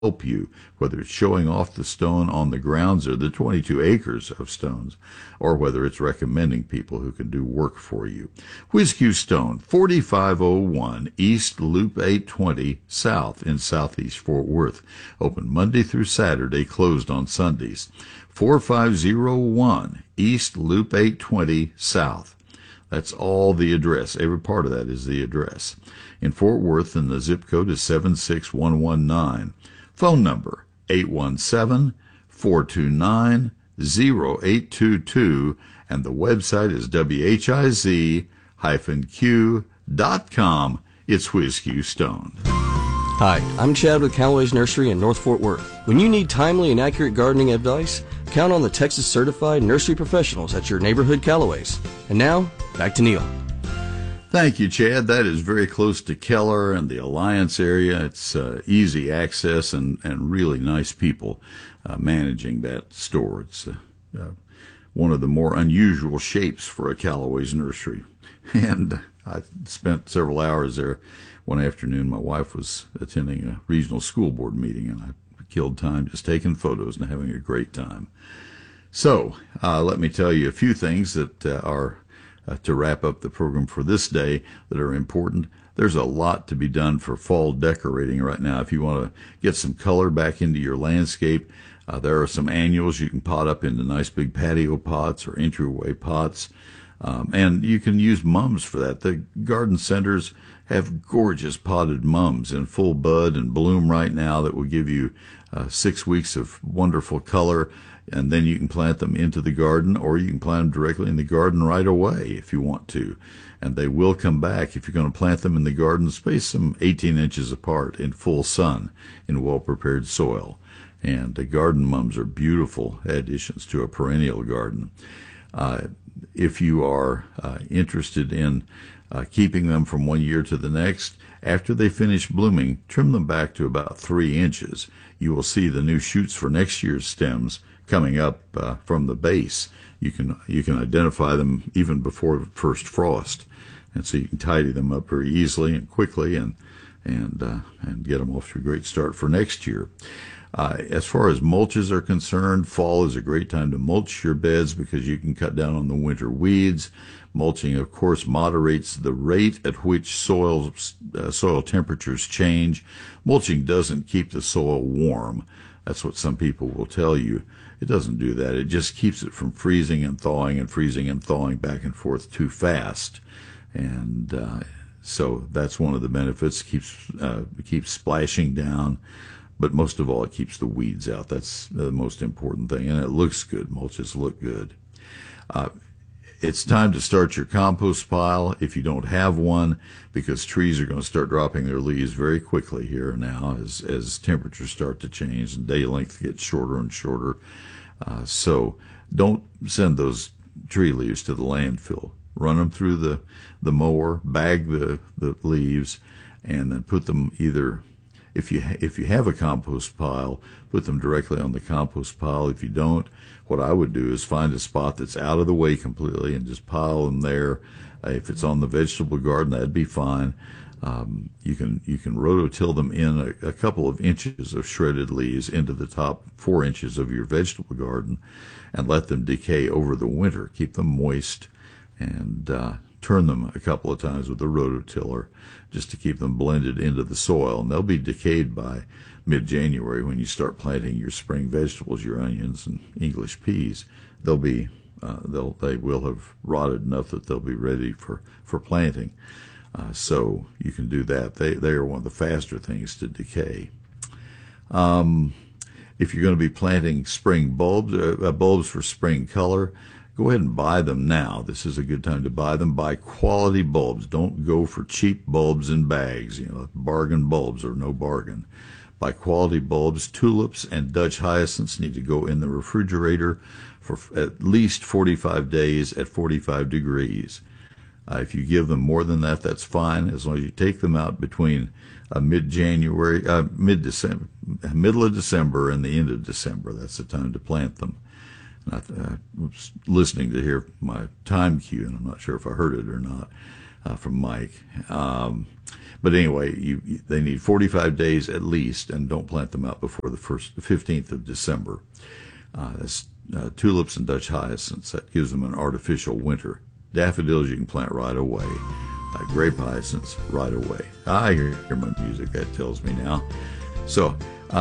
help you, whether it's showing off the stone on the grounds or the 22 acres of stones, or whether it's recommending people who can do work for you. WhizQ Stone, 4501 East Loop 820 South in Southeast Fort Worth. Open Monday through Saturday, closed on Sundays. 4501 East Loop 820 South. That's all the address. Every part of that is the address. In Fort Worth, and the zip code is 76119. Phone number 817-429-0822, and the website is whiz-q.com. It's WhizQ Stone. Hi, I'm Chad with Callaway's Nursery in North Fort Worth. When you need timely and accurate gardening advice, count on the Texas certified nursery professionals at your neighborhood Callaway's. And now, back to Neil. Thank you, Chad. That is very close to Keller and the Alliance area. It's easy access and really nice people managing that store. It's one of the more unusual shapes for a Callaway's nursery. And I spent several hours there one afternoon. My wife was attending a regional school board meeting, and I killed time just taking photos and having a great time. So let me tell you a few things that are to wrap up the program for this day that are important. There's a lot to be done for fall decorating right now. If you want to get some color back into your landscape, there are some annuals you can pot up into nice big patio pots or entryway pots. And you can use mums for that. The garden centers have gorgeous potted mums in full bud and bloom right now that will give you 6 weeks of wonderful color. And then you can plant them into the garden, or you can plant them directly in the garden right away if you want to. And they will come back. If you're going to plant them in the garden, space them 18 inches apart in full sun in well-prepared soil. And the garden mums are beautiful additions to a perennial garden. If you are interested in keeping them from one year to the next, after they finish blooming, trim them back to about 3 inches. You will see the new shoots for next year's stems coming up from the base. You can identify them even before the first frost, and so you can tidy them up very easily and quickly, and get them off to a great start for next year. As far as mulches are concerned, fall is a great time to mulch your beds because you can cut down on the winter weeds. Mulching, of course, moderates the rate at which soil temperatures change. Mulching doesn't keep the soil warm. That's what some people will tell you. It doesn't do that. It just keeps it from freezing and thawing back and forth too fast. And so that's one of the benefits. It keeps splashing down. But most of all, it keeps the weeds out. That's the most important thing. And it looks good. Mulches look good. It's time to start your compost pile if you don't have one, because trees are going to start dropping their leaves very quickly here now as temperatures start to change and day length gets shorter and shorter. So don't send those tree leaves to the landfill. Run them through the mower, bag the leaves, and then put them either, if you have a compost pile, put them directly on the compost pile. If you don't, what I would do is find a spot that's out of the way completely and just pile them there. If it's on the vegetable garden, that'd be fine. You can rototill them in a couple of inches of shredded leaves into the top 4 inches of your vegetable garden and let them decay over the winter. Keep them moist and turn them a couple of times with a rototiller just to keep them blended into the soil. And they'll be decayed by mid-January when you start planting your spring vegetables, your onions and English peas. They will have rotted enough that they'll be ready for planting. So you can do that. They are one of the faster things to decay. If you're going to be planting spring bulbs for spring color, go ahead and buy them now. This is a good time to buy them. Buy quality bulbs. Don't go for cheap bulbs in bags. Bargain bulbs are no bargain. Buy quality bulbs. Tulips and Dutch hyacinths need to go in the refrigerator for at least 45 days at 45 degrees. If you give them more than that, that's fine, as long as you take them out between mid-January, mid-December, middle of December and the end of December. That's the time to plant them. And I was listening to hear my time cue, and I'm not sure if I heard it or not. from Mike. But anyway, they need 45 days at least, and don't plant them out before the 15th of December. That's tulips and Dutch hyacinths. That gives them an artificial winter. Daffodils you can plant right away. Grape hyacinths right away. I hear my music. That tells me now. So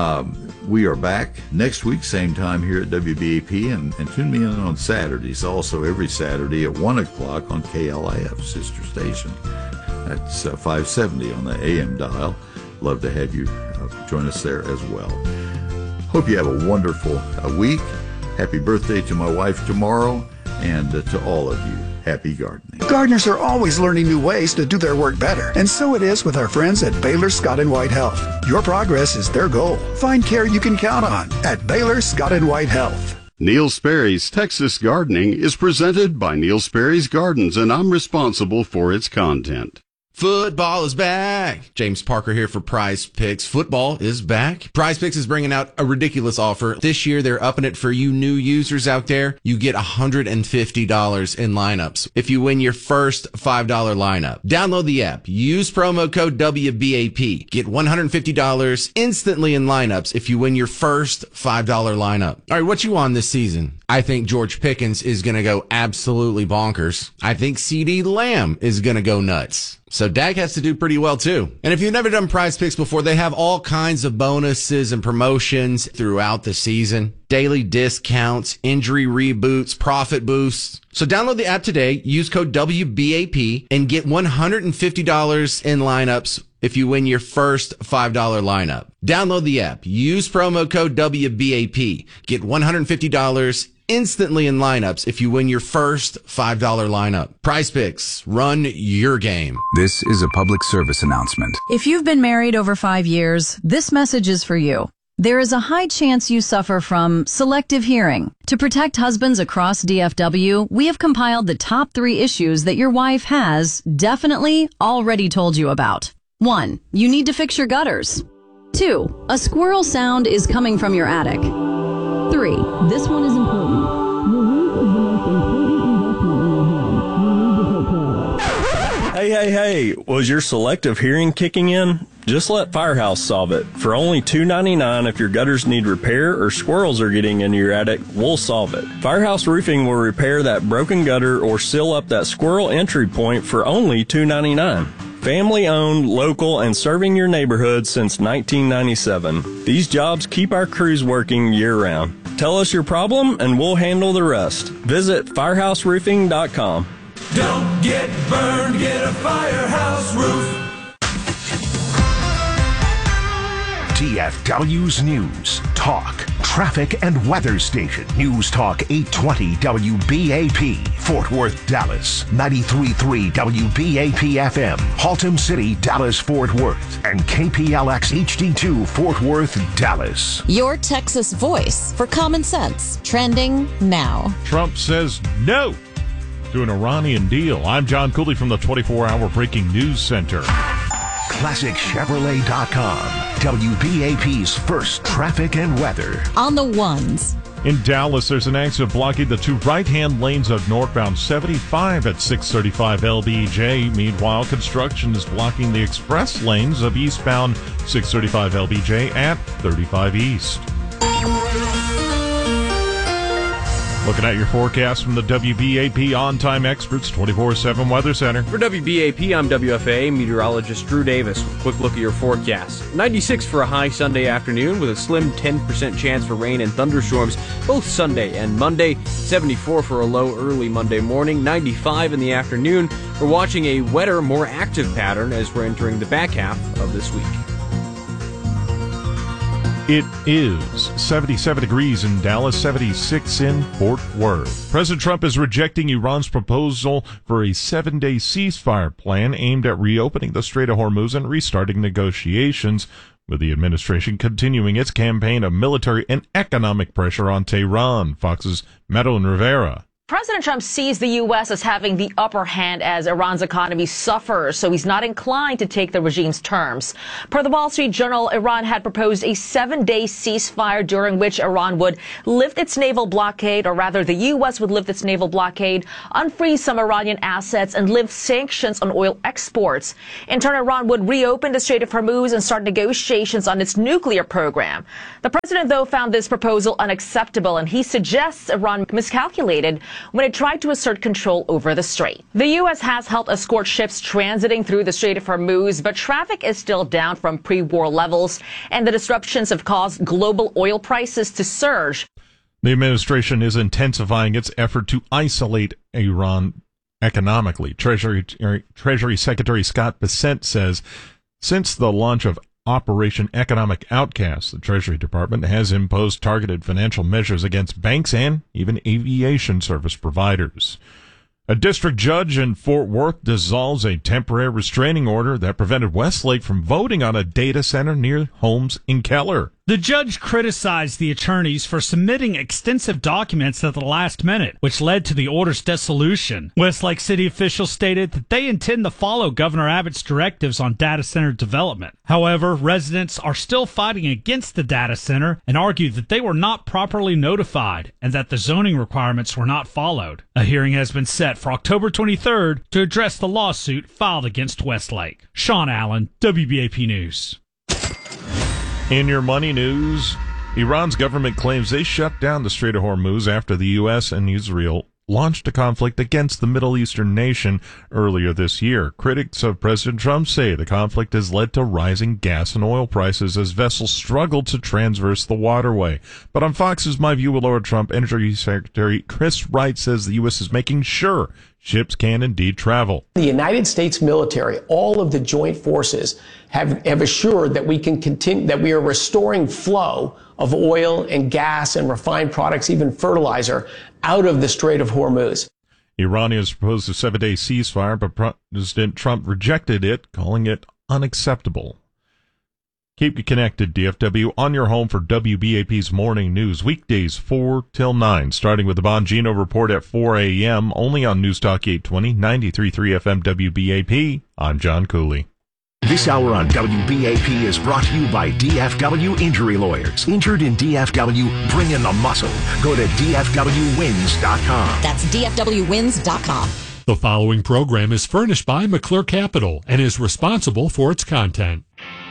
we are back next week, same time here at WBAP, and tune me in on Saturdays. Also every Saturday at 1 o'clock on KLIF, sister station. That's 570 on the AM dial. Love to have you join us there as well. Hope you have a wonderful week. Happy birthday to my wife tomorrow, and to all of you, happy gardening. Gardeners are always learning new ways to do their work better, and so it is with our friends at Baylor Scott & White Health. Your progress is their goal. Find care you can count on at Baylor Scott & White Health. Neil Sperry's Texas Gardening is presented by Neil Sperry's Gardens, and I'm responsible for its content. Football is back. James Parker here for Prize Picks. Football is back. Prize Picks is bringing out a ridiculous offer. This year, they're upping it for you new users out there. You get $150 in lineups if you win your first $5 lineup. Download the app. Use promo code WBAP. Get $150 instantly in lineups if you win your first $5 lineup. All right, what you on this season? I think George Pickens is going to go absolutely bonkers. I think CeeDee Lamb is going to go nuts. So Dak has to do pretty well too. And if you've never done Prize Picks before, they have all kinds of bonuses and promotions throughout the season. Daily discounts, injury reboots, profit boosts. So download the app today, use code WBAP, and get $150 in lineups if you win your first $5 lineup. Download the app, use promo code WBAP, get $150 instantly in lineups if you win your first $5 lineup. Prize Picks, run your game. This is a public service announcement. If you've been married over 5 years, this message is for you. There is a high chance you suffer from selective hearing. To protect husbands across DFW, we have compiled the top 3 issues that your wife has definitely already told you about. 1. You need to fix your gutters. 2. A squirrel sound is coming from your attic. 3. This one is important. Your roof is the most important investment in your home. You need to take care of it. Hey, was your selective hearing kicking in? Just let Firehouse solve it. For only $2.99 if your gutters need repair or squirrels are getting into your attic, we'll solve it. Firehouse Roofing will repair that broken gutter or seal up that squirrel entry point for only $2.99. Family owned, local, and serving your neighborhood since 1997. These jobs keep our crews working year round. Tell us your problem and we'll handle the rest. Visit firehouseroofing.com. Don't get burned, get a Firehouse Roof. DFW's News, Talk, Traffic, and Weather Station. News Talk 820 WBAP, Fort Worth, Dallas. 93.3 WBAP FM, Haltom City, Dallas, Fort Worth. And KPLX HD2, Fort Worth, Dallas. Your Texas voice for common sense. Trending now. Trump says no to an Iranian deal. I'm John Cooley from the 24-hour Breaking News Center. ClassicChevrolet.com. WBAP's first traffic and weather. On the ones. In Dallas, there's an accident blocking the 2 right-hand lanes of northbound 75 at 635 LBJ. Meanwhile, construction is blocking the express lanes of eastbound 635 LBJ at 35 East. Looking at your forecast from the WBAP On-Time Experts 24/7 Weather Center. For WBAP, I'm WFA meteorologist Drew Davis with a quick look at your forecast. 96 for a high Sunday afternoon with a slim 10% chance for rain and thunderstorms both Sunday and Monday. 74 for a low early Monday morning. 95 in the afternoon. We're watching a wetter, more active pattern as we're entering the back half of this week. It is 77 degrees in Dallas, 76 in Fort Worth. President Trump is rejecting Iran's proposal for a 7-day ceasefire plan aimed at reopening the Strait of Hormuz and restarting negotiations, with the administration continuing its campaign of military and economic pressure on Tehran. Fox's Madeline Rivera. President Trump sees the U.S. as having the upper hand as Iran's economy suffers, so he's not inclined to take the regime's terms. Per the Wall Street Journal, Iran had proposed a 7-day ceasefire during which Iran would lift its naval blockade, or rather the U.S. would lift its naval blockade, unfreeze some Iranian assets, and lift sanctions on oil exports. In turn, Iran would reopen the Strait of Hormuz and start negotiations on its nuclear program. The president, though, found this proposal unacceptable, and he suggests Iran miscalculated when it tried to assert control over the strait. The U.S. has helped escort ships transiting through the Strait of Hormuz, but traffic is still down from pre-war levels, and the disruptions have caused global oil prices to surge. The administration is intensifying its effort to isolate Iran economically. Treasury Secretary Scott Bessent says since the launch of Operation Economic Outcast, the Treasury Department has imposed targeted financial measures against banks and even aviation service providers. A district judge in Fort Worth dissolves a temporary restraining order that prevented Westlake from voting on a data center near homes in Keller. The judge criticized the attorneys for submitting extensive documents at the last minute, which led to the order's dissolution. Westlake City officials stated that they intend to follow Governor Abbott's directives on data center development. However, residents are still fighting against the data center and argue that they were not properly notified and that the zoning requirements were not followed. A hearing has been set for October 23rd to address the lawsuit filed against Westlake. Sean Allen, WBAP News. In your money news, Iran's government claims they shut down the Strait of Hormuz after the U.S. and Israel launched a conflict against the Middle Eastern nation earlier this year. Critics of President Trump say the conflict has led to rising gas and oil prices as vessels struggle to transverse the waterway. But on Fox's My View with Laura Trump, Energy Secretary Chris Wright says the U.S. is making sure ships can indeed travel. The United States military, all of the joint forces have assured that we can continue, that we are restoring flow of oil and gas and refined products, even fertilizer, out of the Strait of Hormuz. Iran has proposed a 7-day ceasefire, but President Trump rejected it, calling it unacceptable. Keep you connected, DFW, on your home for WBAP's morning news, weekdays 4 till 9, starting with the Bongino Report at 4 a.m., only on News Talk 820, 93.3 FM WBAP. I'm John Cooley. This hour on WBAP is brought to you by DFW Injury Lawyers. Injured in DFW, bring in the muscle. Go to DFWWins.com. That's DFWWins.com. The following program is furnished by McClure Capital and is responsible for its content.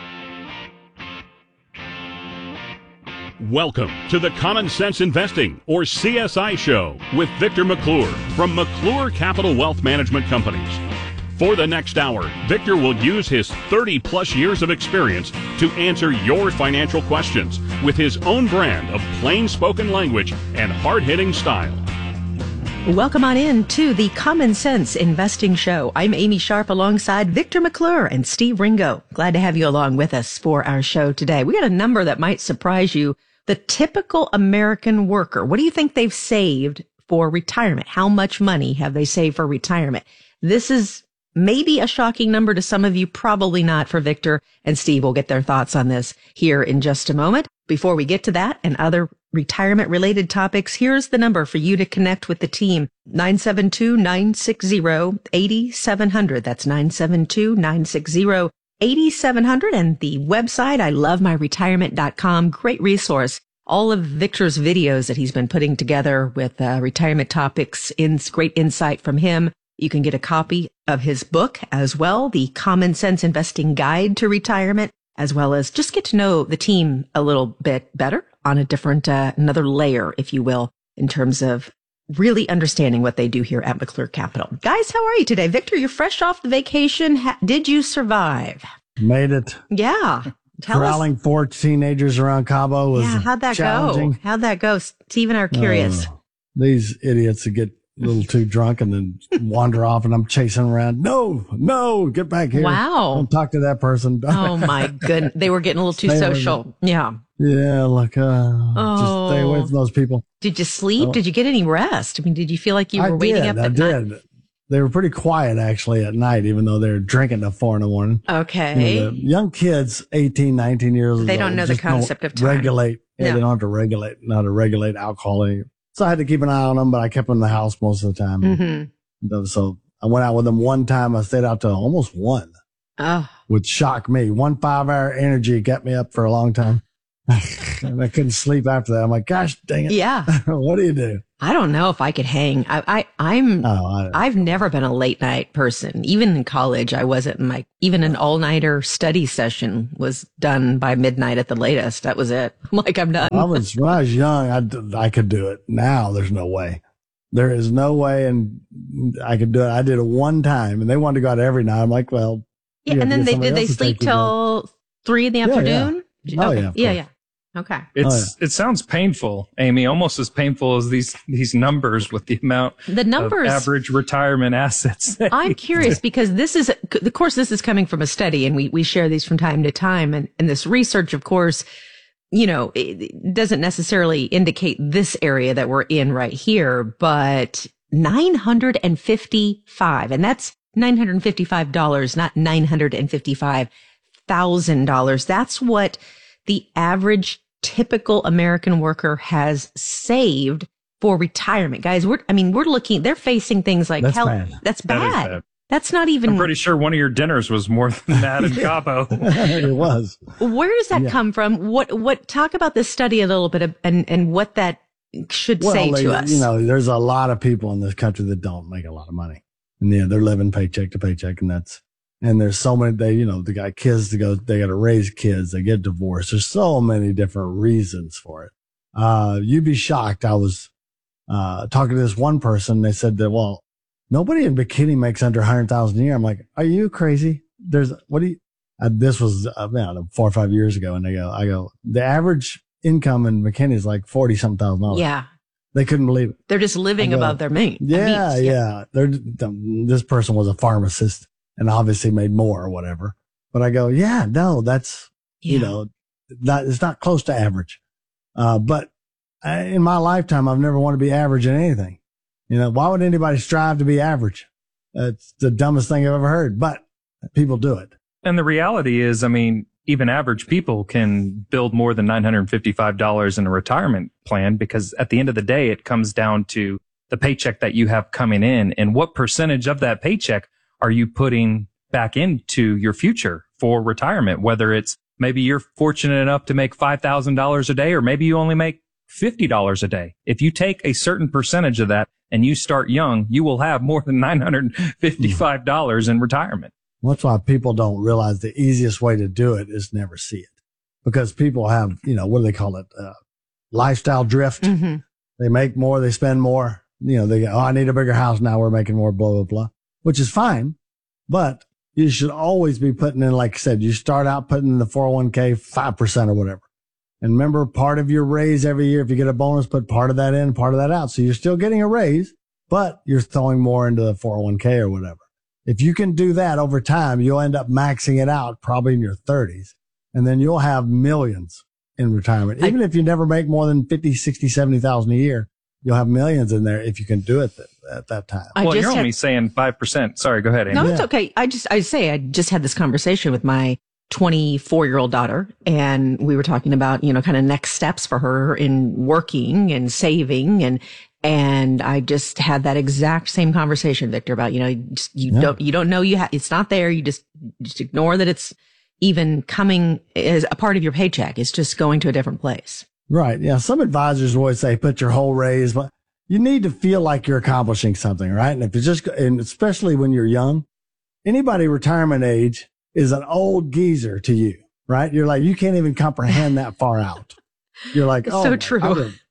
Welcome to the Common Sense Investing, or CSI Show, with Victor McClure from McClure Capital Wealth Management Companies. For the next hour, Victor will use his 30-plus years of experience to answer your financial questions with his own brand of plain-spoken language and hard-hitting style. Welcome on in to the Common Sense Investing Show. I'm Amy Sharp alongside Victor McClure and Steve Ringo. Glad to have you along with us for our show today. We got a number that might surprise you. The typical American worker, what do you think they've saved for retirement? How much money have they saved for retirement? This is maybe a shocking number to some of you, probably not for Victor and Steve. Will get their thoughts on this here in just a moment. Before we get to that and other retirement-related topics, here's the number for you to connect with the team, 972-960-8700. That's 972-960-8700. 8700 and the website, ilovemyretirement.com. Great resource. All of Victor's videos that he's been putting together with retirement topics, great insight from him. You can get a copy of his book as well, The Common Sense Investing Guide to Retirement, as well as just get to know the team a little bit better on a different, another layer, if you will, in terms of really understanding what they do here at McClure Capital. Guys, how are you today? Victor, you're fresh off the vacation. Did you survive? Made it. Yeah. Corralling 4 teenagers around Cabo was how'd that challenging. go? How'd that go? Steve and I are curious. These idiots that get a little too drunk and then wander off and I'm chasing around. No, get back here. Wow. Don't talk to that person. Oh my goodness. They were getting a little too social. Yeah. Yeah, just stay away from those people. Did you sleep? Did you get any rest? I mean, did you feel like you were waiting up at night? I did. They were pretty quiet actually at night, even though they're drinking till 4 a.m. Okay. You know, the young kids, 18, 19 years old. They don't know the concept of time. Regulate. Yeah, no. They don't have to regulate, know how to regulate alcohol. So I had to keep an eye on them, but I kept them in the house most of the time. Mm-hmm. So I went out with them one time. I stayed out till almost 1, which shocked me. 1 5-hour energy kept me up for a long time. And I couldn't sleep after that. I'm like, gosh, dang it. Yeah. What do you do? I don't know if I could hang. I've never been a late night person. Even in college, I wasn't. Even an all-nighter study session was done by midnight at the latest. That was it. I'm like, I'm done. When I was young, I could do it. Now there's no way. There is no way, and I could do it. I did it one time, and they wanted to go out every night. I'm like, well, yeah. And then did they sleep till 3 in the afternoon? Yeah. Oh, okay. yeah. Okay. It sounds painful, Amy, almost as painful as these numbers with the amount of average retirement assets. I'm curious because this is coming from a study, and we share these from time to time. And this research, of course, it doesn't necessarily indicate this area that we're in right here, but 955, and that's $955, not $955,000. That's what the average typical American worker has saved for retirement. Guys, they're facing things like That's hell. bad. That's bad. That is bad. That's not even. I'm pretty sure one of your dinners was more than that in Cabo. It was. Where does that come from? What, talk about this study a little bit and what that should say to us. There's a lot of people in this country that don't make a lot of money. And they're living paycheck to paycheck, and there's so many, they got kids to go, they got to raise kids, they get divorced. There's so many different reasons for it. You'd be shocked. I was, talking to this one person. They said that, well, nobody in McKinney makes under 100,000 a year. I'm like, are you crazy? This was, 4 or 5 years ago. And I go, the average income in McKinney is like 40 something $1,000. Yeah. They couldn't believe it. They're just living above their means. Yeah. This person was a pharmacist and obviously made more or whatever. But I go, that's, it's not close to average. But in my lifetime, I've never wanted to be average in anything. Why would anybody strive to be average? It's the dumbest thing I've ever heard, but people do it. And the reality is, even average people can build more than $955 in a retirement plan, because at the end of the day, it comes down to the paycheck that you have coming in and what percentage of that paycheck are you putting back into your future for retirement, whether it's maybe you're fortunate enough to make $5,000 a day, or maybe you only make $50 a day. If you take a certain percentage of that and you start young, you will have more than $955 in retirement. That's why people don't realize the easiest way to do it is never see it, because people have, what do they call it? Lifestyle drift. Mm-hmm. They make more, they spend more. They go, I need a bigger house now. We're making more, blah, blah, blah, which is fine. But you should always be putting in, like I said, you start out putting in the 401k 5% or whatever. And remember, part of your raise every year, if you get a bonus, put part of that in, part of that out. So you're still getting a raise, but you're throwing more into the 401k or whatever. If you can do that over time, you'll end up maxing it out probably in your 30s. And then you'll have millions in retirement. Even if you never make more than 50, 60, 70,000 a year, you'll have millions in there if you can do it at that time. You're only saying 5%. Sorry, go ahead, Amy. No, it's okay. I just had this conversation with my 24-year-old daughter, and we were talking about, kind of next steps for her in working and saving, and I just had that exact same conversation, Victor, about, you don't know it's not there. You just ignore that it's even coming as a part of your paycheck. It's just going to a different place. Right. Yeah. Some advisors always say, put your whole raise, but you need to feel like you're accomplishing something, right? And if it's and especially when you're young, anybody retirement age is an old geezer to you, right? You're like, you can't even comprehend that far out. You're like, it's so true.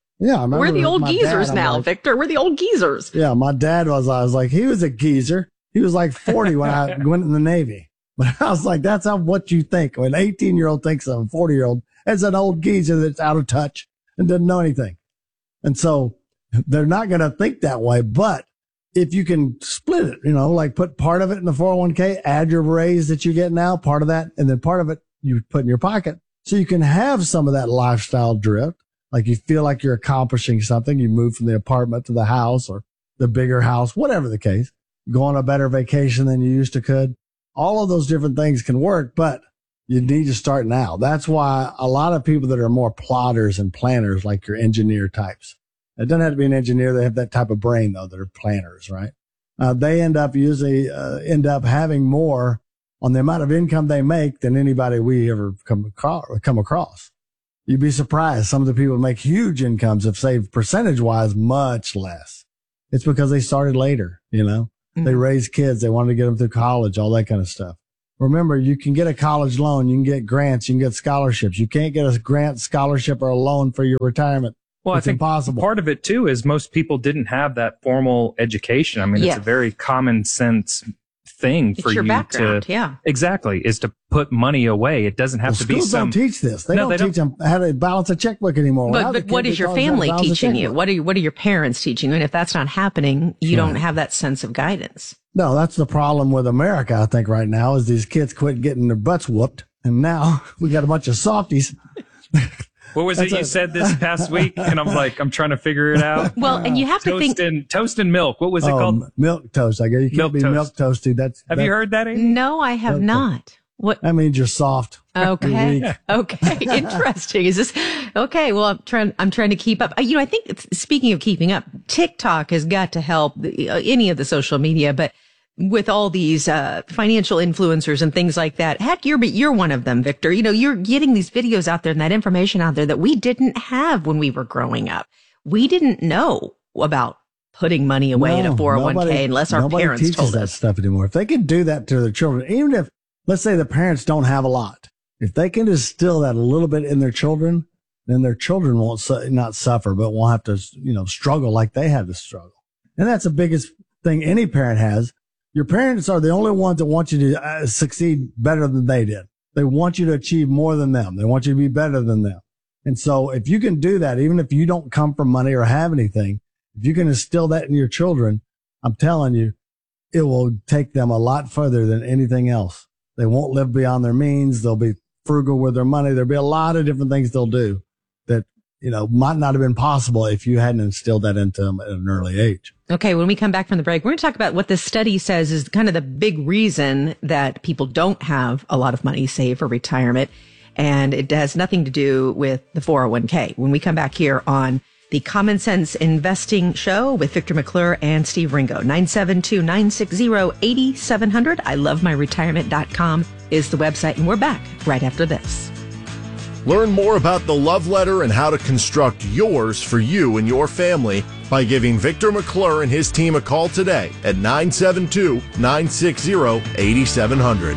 I remember we're the old geezers now, Victor. We're the old geezers. Yeah. My dad I was like, he was a geezer. He was like 40 when I went in the Navy. But I was like, that's what you think. When an 18-year-old thinks of a 40-year-old, it's an old geezer that's out of touch and doesn't know anything. And so they're not going to think that way. But if you can split it, like put part of it in the 401k, add your raise that you get now, part of that, and then part of it you put in your pocket. So you can have some of that lifestyle drift. Like you feel like you're accomplishing something. You move from the apartment to the house or the bigger house, whatever the case, go on a better vacation than you used to could. All of those different things can work, but you need to start now. That's why a lot of people that are more plotters and planners, like your engineer types, It doesn't have to be an engineer. They have that type of brain, though. They're planners, right? They usually end up having more on the amount of income they make than anybody we ever come across. You'd be surprised. Some of the people who make huge incomes have saved percentage-wise much less. It's because they started later, you know. Mm-hmm. They raised kids. They wanted to get them through college, all that kind of stuff. Remember, you can get a college loan. You can get grants. You can get scholarships. You can't get a grant, scholarship, or a loan for your retirement. Well, it's I think impossible. Part of it, too, is most people didn't have that formal education. I mean, It's a very common sense thing for your you background, to exactly is to put money away. It doesn't have to be schools don't teach this. They don't teach them how to balance a checkbook anymore. But what is your family teaching you? What are your parents teaching you? And if that's not happening, you don't have that sense of guidance. No, that's the problem with America, I think, right now, is these kids quit getting their butts whooped. And now we got a bunch of softies. What was it you said this past week? And I'm trying to figure it out. Well, and you have to think toast and milk. What was it called? Milk toast. I guess you can't be milk toasty. Have you heard that, Amy? No, I have not. What? That means you're soft. Okay. Okay. Interesting. Is this okay? Well, I'm trying to keep up. I think speaking of keeping up, TikTok has got to help any of the social media, but with all these financial influencers and things like that. Heck, you're one of them, Victor. You know, you're getting these videos out there and that information out there that we didn't have when we were growing up. We didn't know about putting money away in a 401k unless our parents teaches told that us stuff anymore. If they can do that to their children, even if, let's say, the parents don't have a lot, if they can distill that a little bit in their children, then their children won't not suffer, but won't have to, struggle like they had to struggle. And that's the biggest thing any parent has. Your parents are the only ones that want you to succeed better than they did. They want you to achieve more than them. They want you to be better than them. And so if you can do that, even if you don't come from money or have anything, if you can instill that in your children, I'm telling you, it will take them a lot further than anything else. They won't live beyond their means. They'll be frugal with their money. There'll be a lot of different things they'll do that, might not have been possible if you hadn't instilled that into them at an early age. Okay, when we come back from the break, we're going to talk about what this study says is kind of the big reason that people don't have a lot of money saved for retirement. And it has nothing to do with the 401k. When we come back here on the Common Sense Investing Show with Victor McClure and Steve Ringo, 972-960-8700. ILoveMyRetirement.com is the website. And we're back right after this. Learn more about the love letter and how to construct yours for you and your family by giving Victor McClure and his team a call today at 972-960-8700.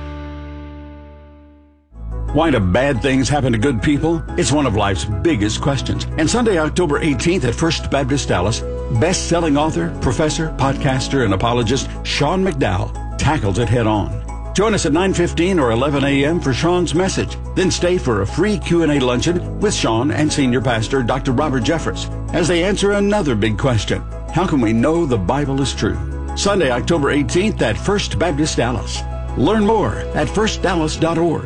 Why do bad things happen to good people? It's one of life's biggest questions. And Sunday, October 18th at First Baptist Dallas, best-selling author, professor, podcaster, and apologist Sean McDowell tackles it head on. Join us at 9:15 or 11 a.m. for Sean's message. Then stay for a free Q&A luncheon with Sean and Senior Pastor Dr. Robert Jeffress as they answer another big question. How can we know the Bible is true? Sunday, October 18th at First Baptist Dallas. Learn more at firstdallas.org.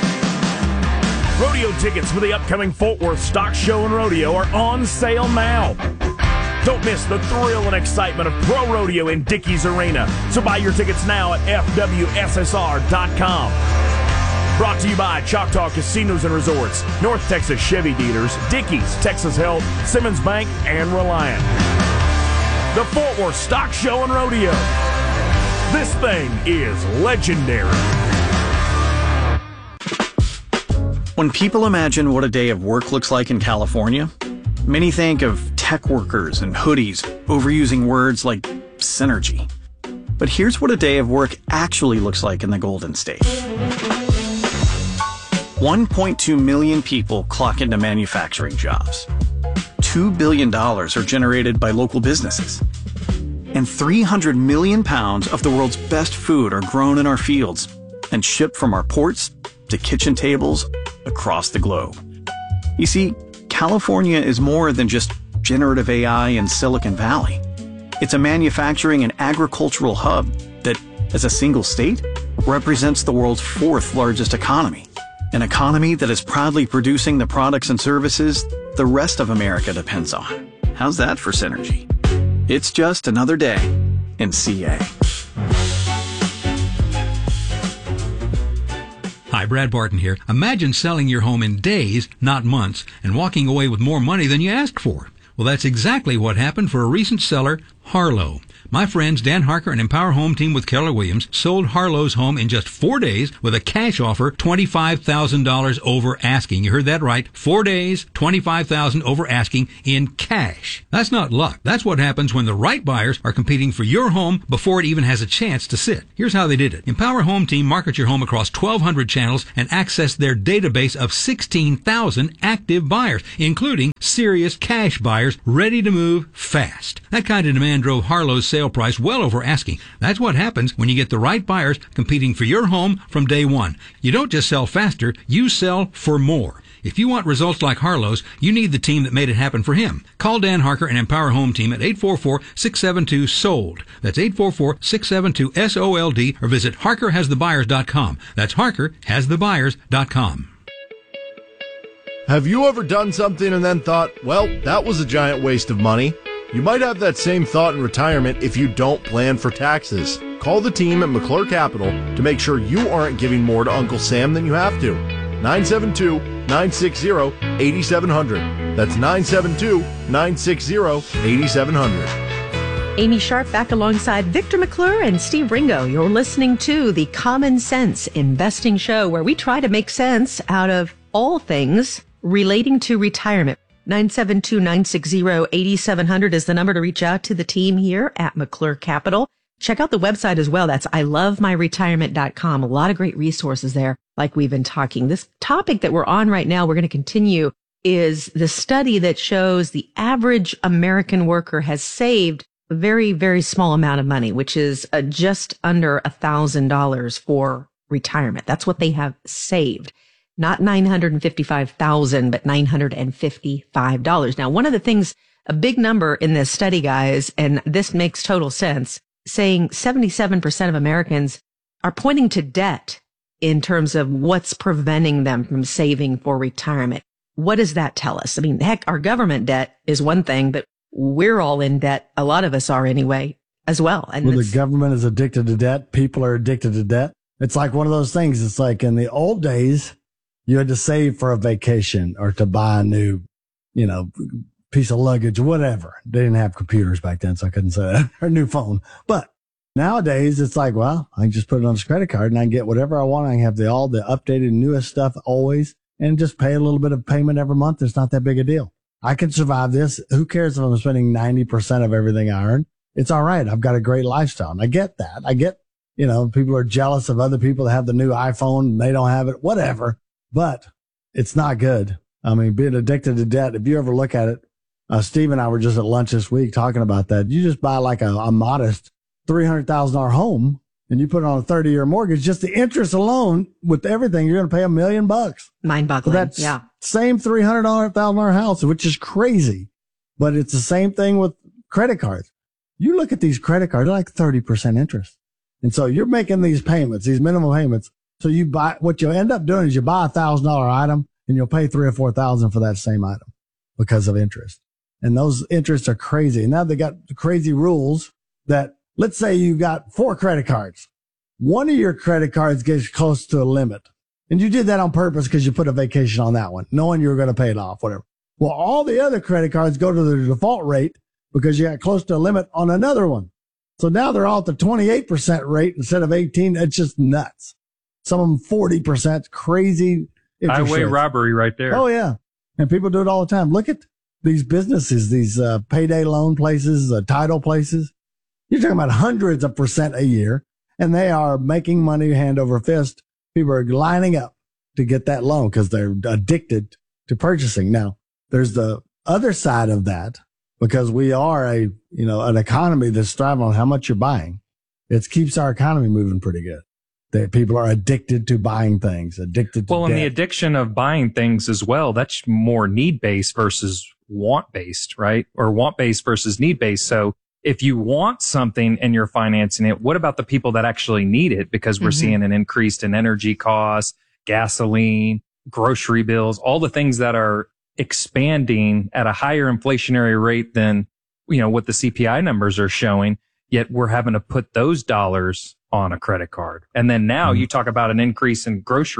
Rodeo tickets for the upcoming Fort Worth Stock Show and Rodeo are on sale now. Don't miss the thrill and excitement of Pro Rodeo in Dickies Arena. So buy your tickets now at FWSSR.com. Brought to you by Choctaw Casinos and Resorts, North Texas Chevy Dealers, Dickies, Texas Health, Simmons Bank, and Reliant. The Fort Worth Stock Show and Rodeo. This thing is legendary. When people imagine what a day of work looks like in California, many think of tech workers and hoodies, overusing words like synergy. But here's what a day of work actually looks like in the Golden State. 1.2 million people clock into manufacturing jobs. $2 billion are generated by local businesses. And 300 million pounds of the world's best food are grown in our fields and shipped from our ports to kitchen tables across the globe. You see, California is more than just generative AI and Silicon Valley. It's a manufacturing and agricultural hub that, as a single state, represents the world's fourth largest economy. An economy that is proudly producing the products and services the rest of America depends on. How's that for synergy? It's just another day in CA. Hi, Brad Barton here. Imagine selling your home in days, not months, and walking away with more money than you asked for. Well, that's exactly what happened for a recent seller, Harlow. My friends Dan Harker and Empower Home Team with Keller Williams sold Harlow's home in just 4 days with a cash offer $25,000 over asking. You heard that right. 4 days, $25,000 over asking in cash. That's not luck. That's what happens when the right buyers are competing for your home before it even has a chance to sit. Here's how they did it. Empower Home Team markets your home across 1,200 channels and access their database of 16,000 active buyers, including serious cash buyers ready to move fast. That kind of demand drove Harlow's sale price well over asking. That's what happens when you get the right buyers competing for your home from day one. You don't just sell faster, you sell for more. If you want results like Harlow's, you need the team that made it happen for him. Call Dan Harker and Empower Home Team at 844-672-SOLD. That's 844-672-SOLD, or visit HarkerHasTheBuyers.com. That's HarkerHasTheBuyers.com. Have you ever done something and then thought, well, that was a giant waste of money? You might have that same thought in retirement if you don't plan for taxes. Call the team at McClure Capital to make sure you aren't giving more to Uncle Sam than you have to. 972-960-8700. That's 972-960-8700. Amy Sharp back alongside Victor McClure and Steve Ringo. You're listening to the Common Sense Investing Show, where we try to make sense out of all things relating to retirement. 972-960-8700 is the number to reach out to the team here at McClure Capital. Check out the website as well. That's ilovemyretirement.com. A lot of great resources there, like we've been talking. This topic that we're on right now, we're going to continue, is the study that shows the average American worker has saved a very, very small amount of money, which is just under $1,000 for retirement. That's what they have saved. Not $955,000, but $955. Now, one of the things, a big number in this study, guys, and this makes total sense, saying 77% of Americans are pointing to debt in terms of what's preventing them from saving for retirement. What does that tell us? I mean, heck, our government debt is one thing, but we're all in debt. A lot of us are anyway, as well. And the government is addicted to debt. People are addicted to debt. It's like one of those things. It's like in the old days, you had to save for a vacation or to buy a new, piece of luggage or whatever. They didn't have computers back then, so I couldn't say that, or a new phone. But nowadays, it's like, well, I can just put it on this credit card and I can get whatever I want. I can have all the updated, newest stuff always and just pay a little bit of payment every month. It's not that big a deal. I can survive this. Who cares if I'm spending 90% of everything I earn? It's all right. I've got a great lifestyle. And I get that. I get, people are jealous of other people that have the new iPhone and they don't have it, whatever. But it's not good. I mean, being addicted to debt, if you ever look at it, Steve and I were just at lunch this week talking about that. You just buy like a modest $300,000 home and you put it on a 30-year mortgage, just the interest alone with everything, you're going to pay $1 million. Mind-boggling. So that's same $300,000 house, which is crazy. But it's the same thing with credit cards. You look at these credit cards, they're like 30% interest. And so you're making these payments, these minimum payments. So you buy, what you'll end up doing is you buy $1,000 item and you'll pay $3,000 or $4,000 for that same item because of interest. And those interests are crazy. And now they got crazy rules that, let's say you got 4 credit cards. One of your credit cards gets close to a limit. And you did that on purpose because you put a vacation on that one, knowing you were going to pay it off, whatever. Well, all the other credit cards go to the default rate because you got close to a limit on another one. So now they're all at the 28% rate instead of 18. It's just nuts. Some of them 40%, crazy. Highway robbery right there. Oh, yeah. And people do it all the time. Look at these businesses, these payday loan places, title places. You're talking about hundreds of percent a year, and they are making money hand over fist. People are lining up to get that loan because they're addicted to purchasing. Now, there's the other side of that because we are an economy that's thriving on how much you're buying. It keeps our economy moving pretty good. That people are addicted to buying things, addicted to debt. and the addiction of buying things as well, that's more need-based versus want-based, right? Or want-based versus need-based. So if you want something and you're financing it, what about the people that actually need it? Because we're seeing an increase in energy costs, gasoline, grocery bills, all the things that are expanding at a higher inflationary rate than, what the CPI numbers are showing. Yet we're having to put those dollars on a credit card. And then now you talk about an increase in grocery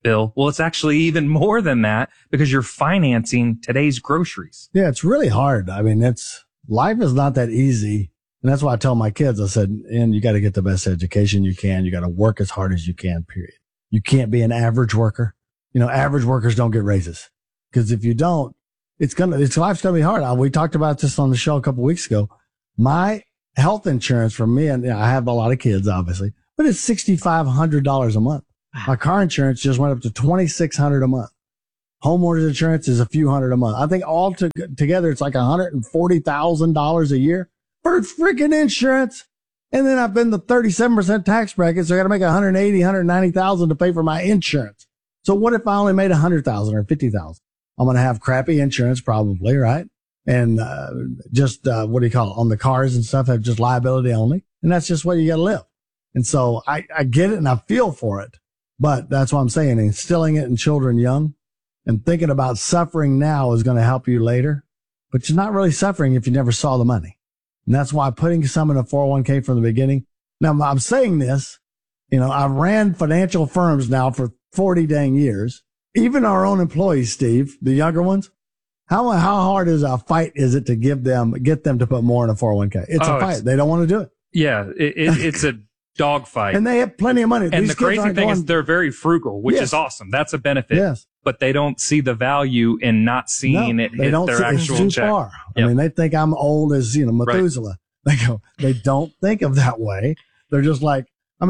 bill. Well, it's actually even more than that because you're financing today's groceries. Yeah, it's really hard. I mean, life is not that easy. And that's why I tell my kids, I said, and you got to get the best education you can. You got to work as hard as you can, period. You can't be an average worker. Average workers don't get raises because if you don't, life's going to be hard. We talked about this on the show a couple of weeks ago. My health insurance for me, and I have a lot of kids, obviously, but it's $6,500 a month. Wow. My car insurance just went up to $2,600 a month. Homeowners insurance is a few hundred a month. I think all together it's like $140,000 a year for freaking insurance. And then I've been the 37% tax bracket, so I got to make $190,000 to pay for my insurance. So what if I only made $100,000 or $50,000? I'm going to have crappy insurance probably, right? And what do you call it? On the cars and stuff, have just liability only. And that's just what you got to live. And so I get it and I feel for it. But that's what I'm saying. Instilling it in children young and thinking about suffering now is going to help you later. But you're not really suffering if you never saw the money. And that's why putting some in a 401k from the beginning. Now, I'm saying this, I've ran financial firms now for 40 dang years. Even our own employees, Steve, the younger ones, how hard is it to get them to put more in a 401k? It's a fight. They don't want to do it. Yeah, it's a dogfight. And they have plenty of money. And the crazy thing is they're very frugal, which is awesome. That's a benefit. Yes. But they don't see the value in not seeing it hit their actual it's too check. Far. Yep. I mean, they think I'm old as, Methuselah. Right. They don't think of that way. They're just like,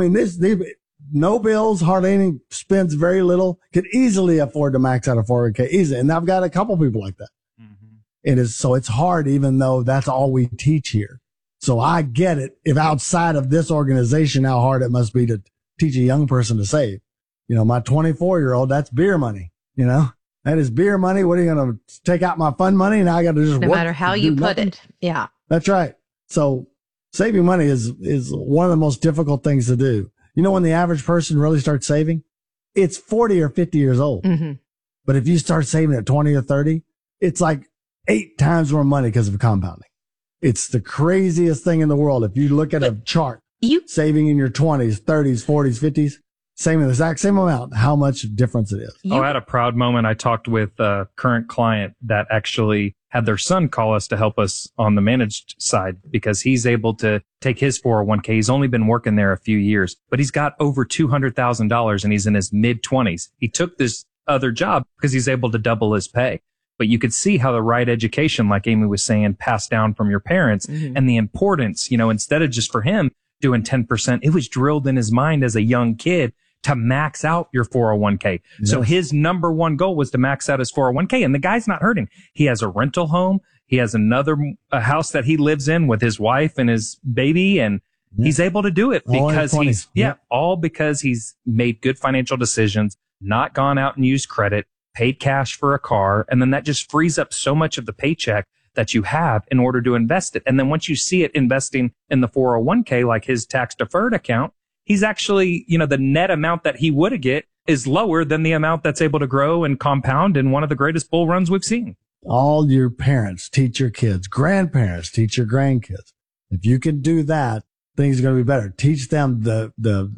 no bills, hardly any, spends very little, could easily afford to max out a 401k easily. And I've got a couple people like that. Mm-hmm. So it's hard, even though that's all we teach here. So I get it. If outside of this organization, how hard it must be to teach a young person to save. My 24-year-old, that's beer money. That is beer money. What are you going to take out my fund money? Now I got to just no work matter how you put it. Yeah. That's right. So saving money is one of the most difficult things to do. When the average person really starts saving, it's 40 or 50 years old. Mm-hmm. But if you start saving at 20 or 30, it's like 8 times more money because of compounding. It's the craziest thing in the world. If you look at a chart, saving in your 20s, 30s, 40s, 50s, exact same amount, how much difference it is. I had a proud moment. I talked with a current client that actually had their son call us to help us on the managed side because he's able to take his 401k. He's only been working there a few years, but he's got over $200,000 and he's in his mid-20s. He took this other job because he's able to double his pay. But you could see how the right education, like Amy was saying, passed down from your parents and the importance, instead of just for him doing 10%, it was drilled in his mind as a young kid to max out your 401k. Yes. So his number one goal was to max out his 401k, and the guy's not hurting. He has a rental home. He has a house that he lives in with his wife and his baby, and he's able to do it because all because he's made good financial decisions, not gone out and used credit, paid cash for a car, and then that just frees up so much of the paycheck that you have in order to invest it. And then once you see it investing in the 401k, like his tax deferred account, he's actually, the net amount that he would get is lower than the amount that's able to grow and compound in one of the greatest bull runs we've seen. All your parents teach your kids, grandparents teach your grandkids. If you can do that, things are going to be better. Teach them the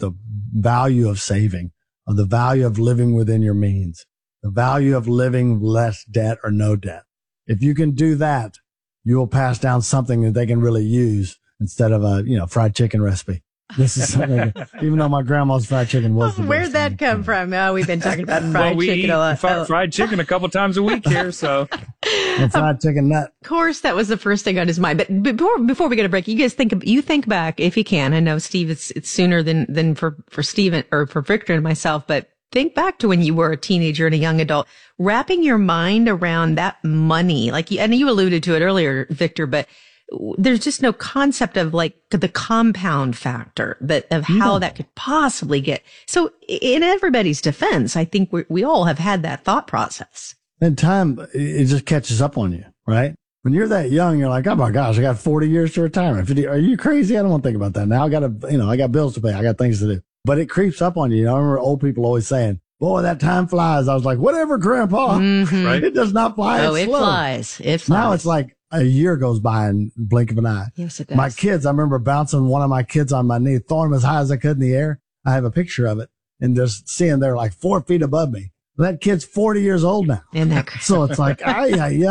value of saving, or the value of living within your means, the value of living less debt or no debt. If you can do that, you will pass down something that they can really use instead of a, fried chicken recipe. This is something, even though my grandma's fried chicken was the Where'd that come from? Oh, we've been talking about fried chicken a lot. Fried chicken a couple times a week here, so. And fried chicken nut. Of course, that was the first thing on his mind. But before we get a break, you guys think back, if you can. I know, Steve, it's sooner than for Steve or for Victor and myself, but think back to when you were a teenager and a young adult, wrapping your mind around that money. And you alluded to it earlier, Victor, but there's just no concept of the compound factor of how that could possibly get. So in everybody's defense, I think we all have had that thought process. And time, it just catches up on you, right? When you're that young, you're like, oh my gosh, I got 40 years to retirement. 50, are you crazy? I don't want to think about that now. I got bills to pay. I got things to do. But it creeps up on you. I remember old people always saying, boy, that time flies. I was like, whatever, Grandpa. Mm-hmm. Right? It does not fly. Oh, it flies. It flies. Now it's like a year goes by in the blink of an eye. Yes, it does. My kids, I remember bouncing one of my kids on my knee, throwing him as high as I could in the air. I have a picture of it. and just seeing they're like 4 feet above me. That kid's 40 years old now. Isn't that so it's like, but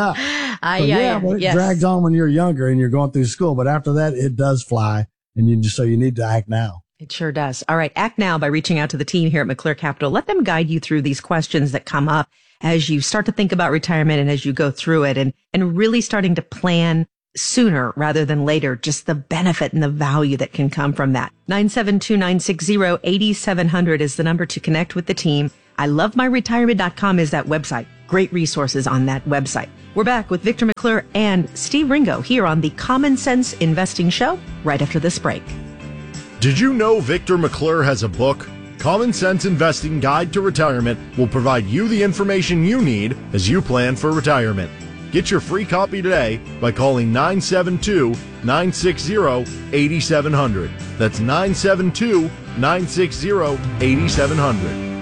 it drags on when you're younger and you're going through school. But after that, it does fly. And you need to act now. It sure does. All right. Act now by reaching out to the team here at McClure Capital. Let them guide you through these questions that come up as you start to think about retirement and as you go through it and really starting to plan sooner rather than later, just the benefit and the value that can come from that. 972-960-8700 is the number to connect with the team. ILoveMyRetirement.com is that website. Great resources on that website. We're back with Victor McClure and Steve Ringo here on the Common Sense Investing Show right after this break. Did you know Victor McClure has a book? Common Sense Investing Guide to Retirement will provide you the information you need as you plan for retirement. Get your free copy today by calling 972-960-8700. That's 972-960-8700.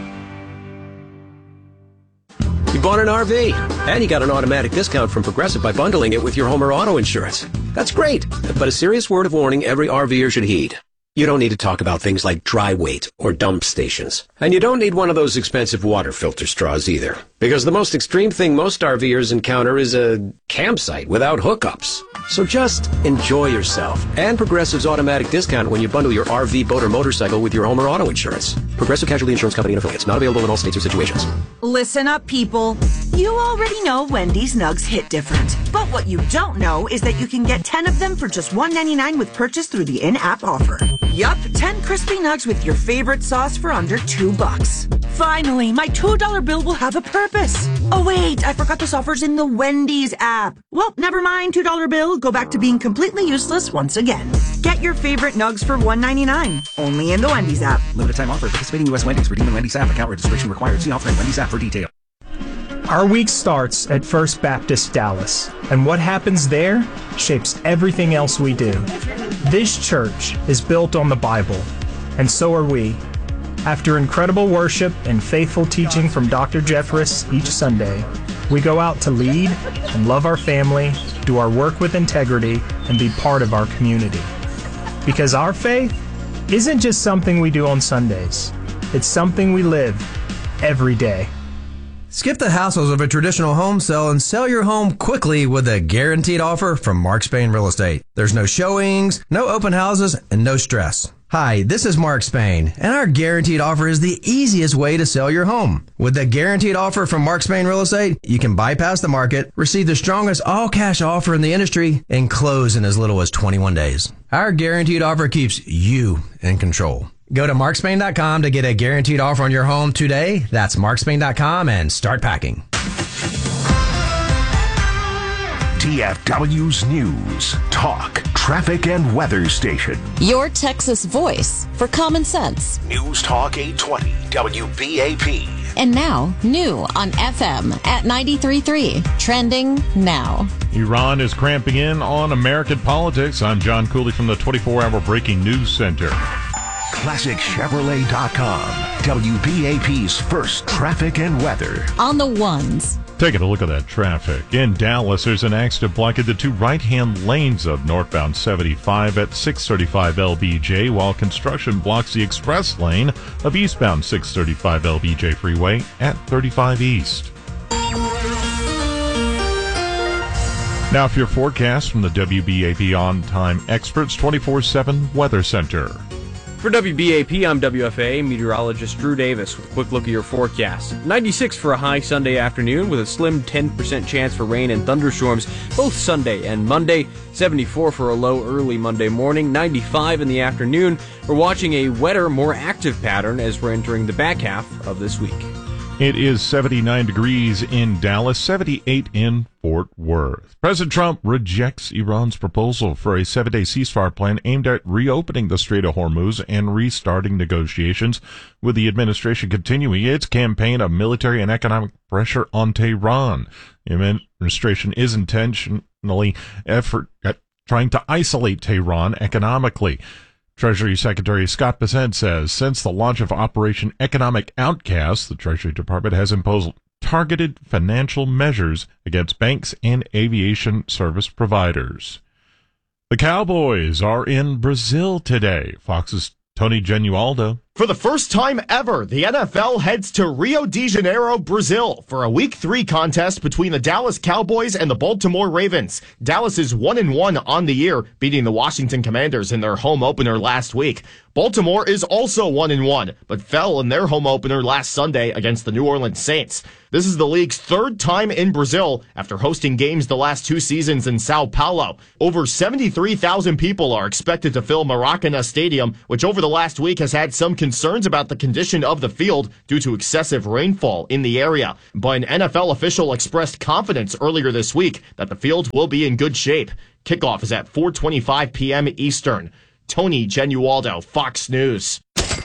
You bought an RV, and you got an automatic discount from Progressive by bundling it with your home or auto insurance. That's great, but a serious word of warning every RVer should heed. You don't need to talk about things like dry weight or dump stations. And you don't need one of those expensive water filter straws either. Because the most extreme thing most RVers encounter is a campsite without hookups. So just enjoy yourself and Progressive's automatic discount when you bundle your RV, boat, or motorcycle with your home or auto insurance. Progressive Casualty Insurance Company and affiliates. Not available in all states or situations. Listen up, people. You already know Wendy's Nugs hit different. But what you don't know is that you can get 10 of them for just $1.99 with purchase through the in-app offer. Yup, 10 crispy nugs with your favorite sauce for under $2. Finally, my $2 bill will have a purpose. Oh wait, I forgot this offer's in the Wendy's app. Well, never mind, $2 bill, go back to being completely useless once again. Get your favorite nugs for $1.99, only in the Wendy's app. Limited time offer, participating U.S. Wendy's, redeeming Wendy's app, account registration required. See offer in Wendy's app for detail. Our week starts at First Baptist Dallas, and what happens there shapes everything else we do. This church is built on the Bible, and so are we. After incredible worship and faithful teaching from Dr. Jeffress each Sunday, we go out to lead and love our family, do our work with integrity, and be part of our community. Because our faith isn't just something we do on Sundays. It's something we live every day. Skip the hassles of a traditional home sale and sell your home quickly with a guaranteed offer from Mark Spain Real Estate. There's no showings, no open houses, and no stress. Hi, this is Mark Spain, and our guaranteed offer is the easiest way to sell your home. With the guaranteed offer from Mark Spain Real Estate, you can bypass the market, receive the strongest all-cash offer in the industry, and close in as little as 21 days. Our guaranteed offer keeps you in control. Go to markspain.com to get a guaranteed offer on your home today. That's markspain.com and start packing. TFW's News, Talk, Traffic, and Weather Station. Your Texas voice for common sense. News Talk 820 WBAP. And now, new on FM at 93.3. Trending now. Iran is cramping in on American politics. I'm John Cooley from the 24-hour Breaking News Center. ClassicChevrolet.com. WBAP's first traffic and weather. On the ones. Taking a look at that traffic. In Dallas, there's an accident blocking the two right-hand lanes of northbound 75 at 635 LBJ, while construction blocks the express lane of eastbound 635 LBJ freeway at 35 East. Now for your forecast from the WBAP On-Time Experts 24/7 Weather Center. For WBAP, I'm WFA meteorologist Drew Davis with a quick look at your forecast. 96 for a high Sunday afternoon with a slim 10% chance for rain and thunderstorms both Sunday and Monday. 74 for a low early Monday morning. 95 in the afternoon. We're watching a wetter, more active pattern as we're entering the back half of this week. It is 79 degrees in Dallas, 78 in Fort Worth. President Trump rejects Iran's proposal for a 7-day ceasefire plan aimed at reopening the Strait of Hormuz and restarting negotiations, with the administration continuing its campaign of military and economic pressure on Tehran. The administration is intentionally trying to isolate Tehran economically. Treasury Secretary Scott Bessent says since the launch of Operation Economic Outcast, the Treasury Department has imposed targeted financial measures against banks and aviation service providers. The Cowboys are in Brazil today. Fox's Tony Genualdo. For the first time ever, the NFL heads to Rio de Janeiro, Brazil for a Week 3 contest between the Dallas Cowboys and the Baltimore Ravens. Dallas is 1-1 on the year, beating the Washington Commanders in their home opener last week. Baltimore is also 1-1, but fell in their home opener last Sunday against the New Orleans Saints. This is the league's third time in Brazil after hosting games the last 2 seasons in Sao Paulo. Over 73,000 people are expected to fill Maracanã Stadium, which over the last week has had some concerns about the condition of the field due to excessive rainfall in the area. But an NFL official expressed confidence earlier this week that the field will be in good shape. Kickoff is at 4:25 p.m. Eastern. Tony Genualdo, Fox News.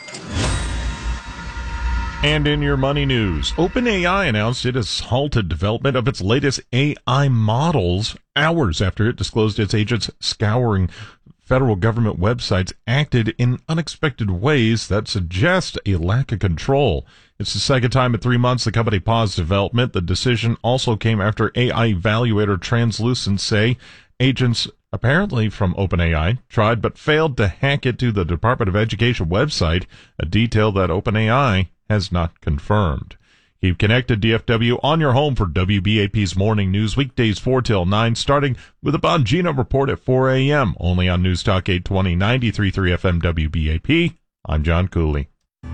And in your money news, OpenAI announced it has halted development of its latest AI models hours after it disclosed its agents scouring federal government websites acted in unexpected ways that suggest a lack of control. It's the second time in 3 months the company paused development. The decision also came after AI evaluator Translucent say agents apparently from OpenAI tried but failed to hack into the Department of Education website, a detail that OpenAI has not confirmed. Keep connected, DFW, on your home for WBAP's morning news, weekdays 4 till 9, starting with a Bongino report at 4 a.m., only on News Talk 820, 93.3 FM WBAP. I'm John Cooley.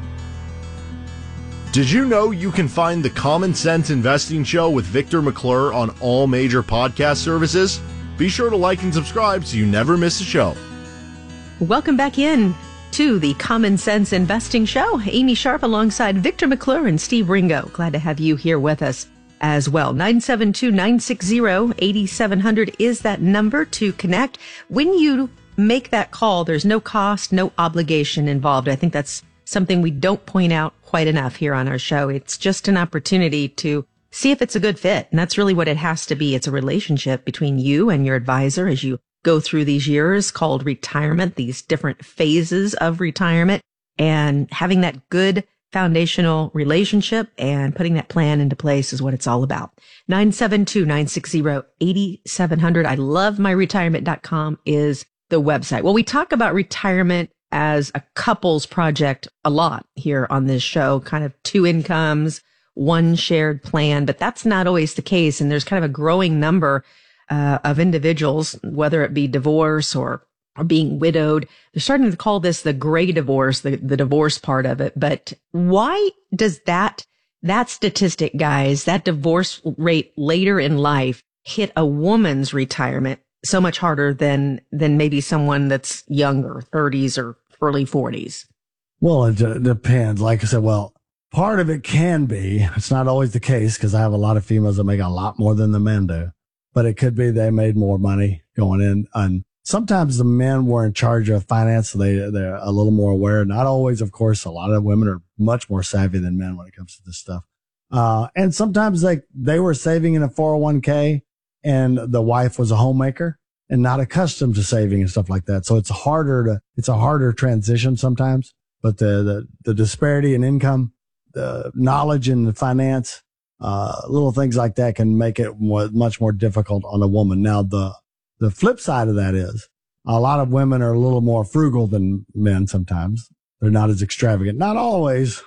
Did you know you can find the Common Sense Investing Show with Victor McClure on all major podcast services? Be sure to like and subscribe so you never miss a show. Welcome back in to the Common Sense Investing Show. Amy Sharp alongside Victor McClure and Steve Ringo. Glad to have you here with us as well. 972-960-8700 is that number to connect. When you make that call, there's no cost, no obligation involved. I think that's something we don't point out quite enough here on our show. It's just an opportunity to see if it's a good fit. And that's really what it has to be. It's a relationship between you and your advisor as you go through these years called retirement, these different phases of retirement, and having that good foundational relationship and putting that plan into place is what it's all about. 972-960-8700. I love myretirement.com is the website. Well, we talk about retirement as a couple's project a lot here on this show, kind of 2 incomes, 1 shared plan, but that's not always the case. And there's kind of a growing number of individuals, whether it be divorce or being widowed. They're starting to call this the gray divorce, the divorce part of it. But why does that statistic, guys, that divorce rate later in life hit a woman's retirement so much harder than maybe someone that's younger, 30s or early 40s? Well, it depends. Like I said, part of it can be, it's not always the case because I have a lot of females that make a lot more than the men do. But it could be they made more money going in. And sometimes the men were in charge of finance, so they're a little more aware. Not always, of course. A lot of women are much more savvy than men when it comes to this stuff. And sometimes they were saving in a 401k and the wife was a homemaker and not accustomed to saving and stuff like that. So it's a harder transition sometimes. But the disparity in income, the knowledge in the finance, little things like that can make it much more difficult on a woman. Now, the flip side of that is a lot of women are a little more frugal than men sometimes. They're not as extravagant. Not always.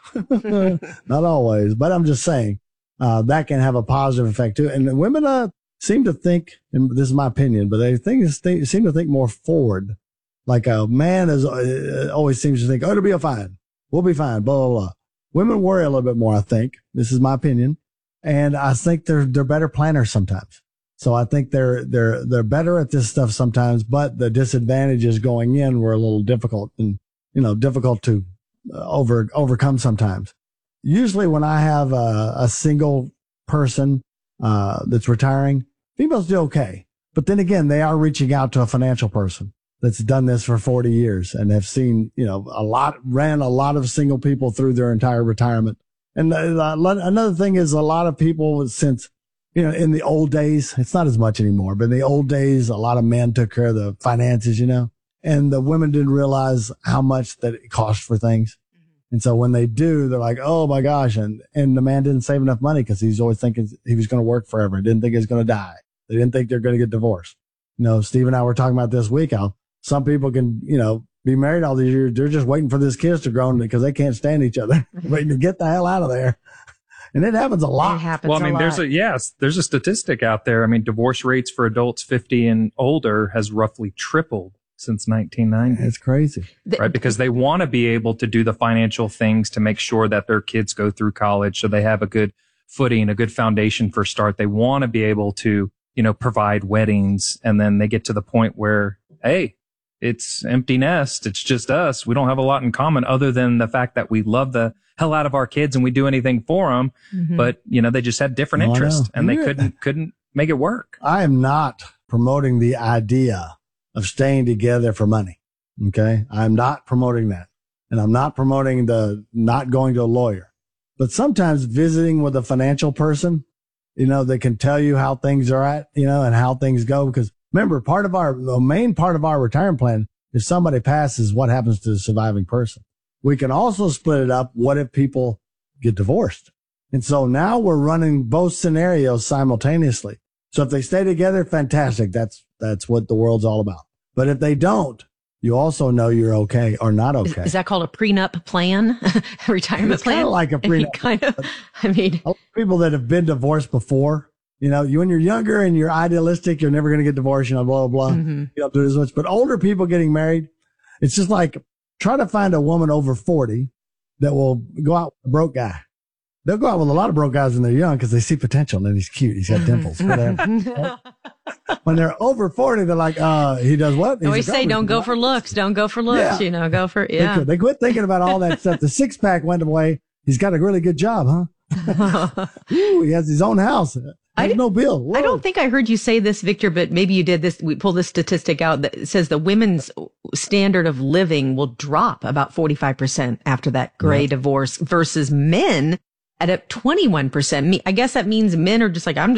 Not always. But I'm just saying, that can have a positive effect too. And women, seem to think, and this is my opinion, but they seem to think more forward. Like a man always seems to think, oh, it'll be fine. We'll be fine. Blah, blah, blah. Women worry a little bit more, I think. This is my opinion. And I think they're better planners sometimes. So I think they're better at this stuff sometimes, but the disadvantages going in were a little difficult and, difficult to overcome sometimes. Usually when I have a single person, that's retiring, females do okay. But then again, they are reaching out to a financial person that's done this for 40 years and have seen, ran a lot of single people through their entire retirement. And another thing is a lot of people, since, in the old days, it's not as much anymore, but in the old days, a lot of men took care of the finances, and the women didn't realize how much that it cost for things. And so when they do, they're like, oh my gosh. And the man didn't save enough money because he's always thinking he was going to work forever. Didn't think he was going to die. They didn't think they're going to get divorced. Steve and I were talking about this week how some people can, be married all these years. They're just waiting for these kids to grow because they can't stand each other, waiting to get the hell out of there. And it happens a lot. It happens well, I mean, there's a statistic out there. I mean, divorce rates for adults 50 and older has roughly tripled since 1990. It's crazy. Right? Because they want to be able to do the financial things to make sure that their kids go through college so they have a good footing, a good foundation for start. They want to be able to, provide weddings. And then they get to the point where, hey, it's empty nest. It's just us. We don't have a lot in common other than the fact that we love the hell out of our kids and we do anything for them. Mm-hmm. But, they just had different interests and they couldn't make it work. I am not promoting the idea of staying together for money. Okay. I'm not promoting that. And I'm not promoting the not going to a lawyer, but sometimes visiting with a financial person, that can tell you how things are at, and how things go. Because remember, the main part of our retirement plan, if somebody passes, what happens to the surviving person? We can also split it up. What if people get divorced? And so now we're running both scenarios simultaneously. So if they stay together, fantastic. That's what the world's all about. But if they don't, you also know you're okay or not okay. Is that called a prenup plan? Retirement plan? It's kind of like a prenup. A lot of people that have been divorced before, when you're younger and you're idealistic, you're never going to get divorced, blah, blah, blah. Mm-hmm. You don't do as much. But older people getting married, it's just like try to find a woman over 40 that will go out with a broke guy. They'll go out with a lot of broke guys when they're young because they see potential and he's cute. He's got dimples. When they're over 40, they're like, he does what? I always say, don't go for looks. Don't go for looks. Yeah. Go for, They quit thinking about all that stuff. The six pack went away. He's got a really good job, huh? Ooh, he has his own house. No bill. Whoa. I don't think I heard you say this, Victor, but maybe you did this. We pulled this statistic out that says the women's standard of living will drop about 45% after that gray divorce versus men at up 21%. I guess that means men are just like, I'm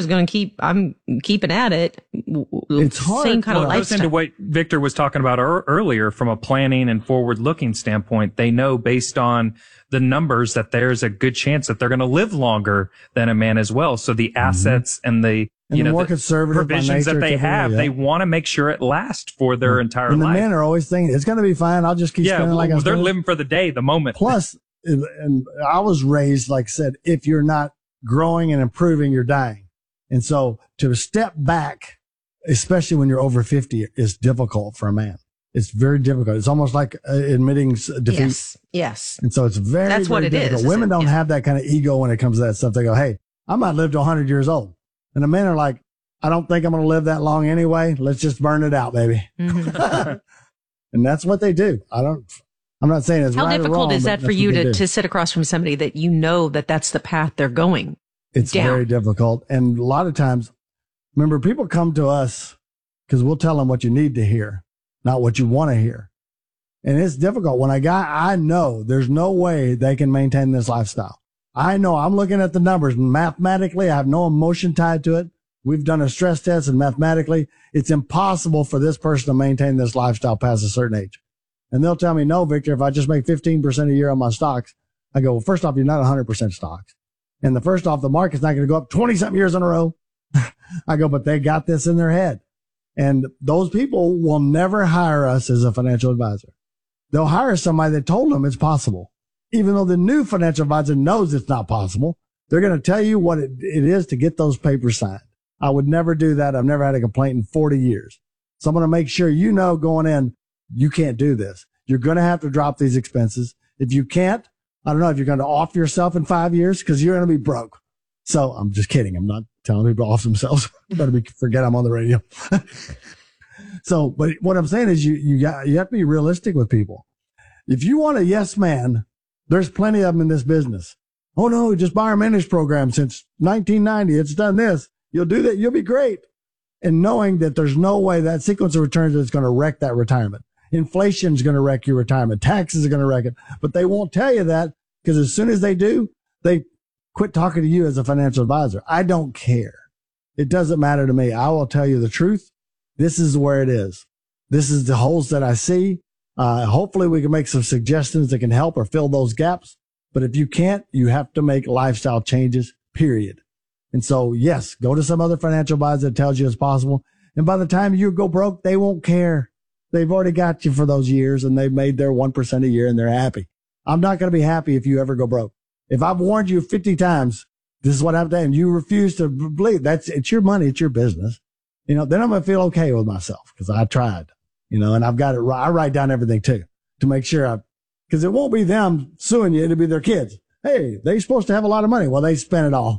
keeping at it. It's hard. Same kind of lifestyle. It goes into what Victor was talking about earlier from a planning and forward looking standpoint. They know based on the numbers that there's a good chance that they're going to live longer than a man as well. So the assets and the, more conservative provisions that they have, they want to make sure it lasts for their entire life. And the men are always thinking it's going to be fine. I'll just keep spending like I'm they're living for the day, the moment. Plus, and I was raised, like I said, if you're not growing and improving, you're dying. And so to step back, especially when you're over 50, is difficult for a man. It's very difficult. It's almost like admitting defeat. Yes. And so it's that's very what it difficult. is. Women don't have that kind of ego when it comes to that stuff. They go, hey, I might live to 100 years old. And the men are like, I don't think I'm going to live that long anyway. Let's just burn it out, baby. Mm-hmm. And that's what they do. I'm not saying it's How right or wrong. difficult is that for you to sit across from somebody that that's the path they're going? It's down. Very difficult. And a lot of times, remember, people come to us because we'll tell them what you need to hear, not what you want to hear. And it's difficult. When I know there's no way they can maintain this lifestyle. I know I'm looking at the numbers and mathematically, I have no emotion tied to it. We've done a stress test and mathematically, it's impossible for this person to maintain this lifestyle past a certain age. And they'll tell me, no, Victor, if I just make 15% a year on my stocks, I go, well, first off, you're not 100% stocks. And first off, the market's not going to go up 20 something years in a row. I go, but they got this in their head. And those people will never hire us as a financial advisor. They'll hire somebody that told them it's possible. Even though the new financial advisor knows it's not possible, they're going to tell you what it is to get those papers signed. I would never do that. I've never had a complaint in 40 years. So I'm going to make sure going in, you can't do this. You're going to have to drop these expenses. If you can't, I don't know if you're going to off yourself in 5 years because you're going to be broke. So I'm just kidding. I'm not telling people to off themselves. Forget I'm on the radio. So, but what I'm saying is you have to be realistic with people. If you want a yes man, there's plenty of them in this business. Oh no, just buy our managed program since 1990. It's done this. You'll do that. You'll be great. And knowing that there's no way that sequence of returns is going to wreck that retirement. Inflation is going to wreck your retirement. Taxes are going to wreck it. But they won't tell you that because as soon as they do, they quit talking to you as a financial advisor. I don't care. It doesn't matter to me. I will tell you the truth. This is where it is. This is the holes that I see. Hopefully we can make some suggestions that can help or fill those gaps. But if you can't, you have to make lifestyle changes, period. And so, yes, go to some other financial advisor that tells you it's possible. And by the time you go broke, they won't care. They've already got you for those years, and they've made their 1% a year, and they're happy. I'm not going to be happy if you ever go broke. If I've warned you 50 times, this is what happened, and you refuse to believe, it's your money, it's your business. Then I'm going to feel okay with myself because I tried, and I've got it right. I write down everything too to make sure because it won't be them suing you. It'll be their kids. Hey, they're supposed to have a lot of money. Well, they spent it all.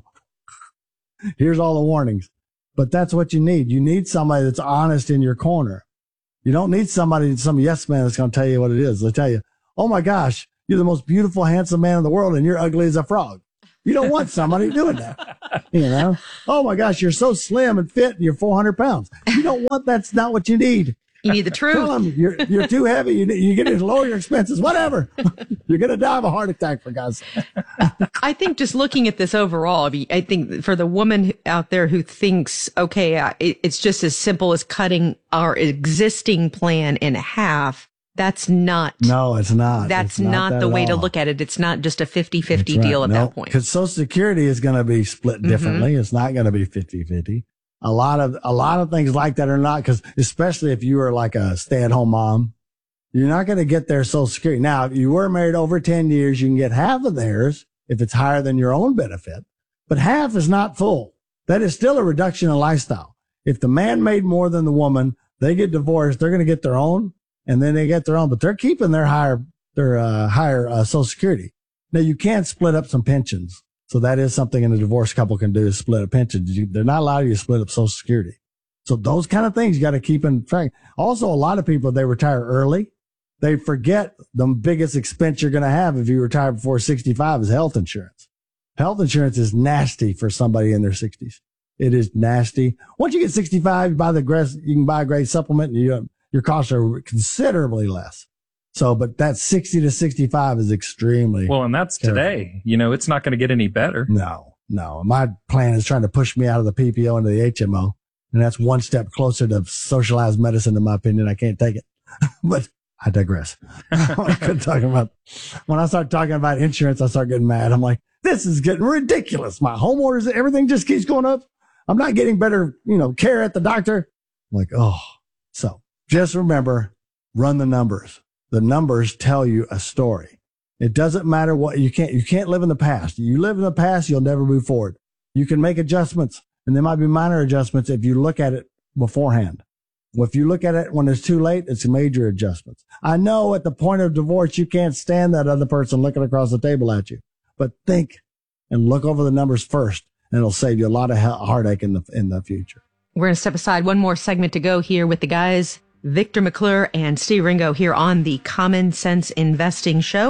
Here's all the warnings. But that's what you need. You need somebody that's honest in your corner. You don't need some yes man that's going to tell you what it is. They tell you, oh my gosh, you're the most beautiful, handsome man in the world and you're ugly as a frog. You don't want somebody doing that. Oh my gosh, you're so slim and fit and you're 400 pounds. You don't want, that's not what you need. You need the truth. Tell them you're too heavy. You get to lower your expenses, whatever. You're going to die of a heart attack, for God's sake. I think just looking at this overall, I think for the woman out there who thinks, okay, it's just as simple as cutting our existing plan in half. That's not. No, it's not. That's not the way to look at it. It's not just a 50-50 deal at that point. Because Social Security is going to be split differently. It's not going to be 50-50. A lot of things like that are not, because especially if you are like a stay-at-home mom, you're not going to get their Social Security. Now, if you were married over 10 years, you can get half of theirs if it's higher than your own benefit, but half is not full. That is still a reduction in lifestyle. If the man made more than the woman, they get divorced, they're going to get their own, and then they get their own, but they're keeping their higher Social Security. Now, you can't split up some pensions. So that is something a divorced couple can do, is split a pension. They're not allowed you to split up Social Security. So those kind of things you got to keep in track. Also, a lot of people, they retire early. They forget the biggest expense you're going to have if you retire before 65 is health insurance. Health insurance is nasty for somebody in their 60s. It is nasty. Once you get 65, you can buy a great supplement and your costs are considerably less. So, but that 60 to 65 is extremely well, and that's terrible. Today. It's not going to get any better. No. My plan is trying to push me out of the PPO into the HMO, and that's one step closer to socialized medicine, in my opinion. I can't take it, but I digress. When I start talking about insurance, I start getting mad. I'm like, this is getting ridiculous. My homeowners, everything just keeps going up. I'm not getting better, care at the doctor. I'm like, oh, so just remember, run the numbers. The numbers tell you a story. It doesn't matter what you can't live in the past. You live in the past, you'll never move forward. You can make adjustments, and there might be minor adjustments if you look at it beforehand. If you look at it when it's too late, it's major adjustments. I know at the point of divorce, you can't stand that other person looking across the table at you, but think and look over the numbers first, and it'll save you a lot of heartache in the future. We're going to step aside. One more segment to go here with the guys. Victor McClure and Steve Ringo here on the Common Sense Investing Show.